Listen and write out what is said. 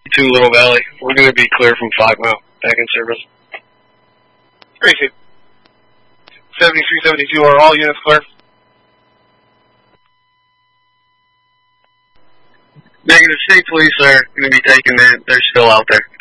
2 Little Valley. We're going to be clear from 5 Mile. Back in service. Appreciate it. 7372 are all units clear? Negative. State police are going to be taking that. They're still out there.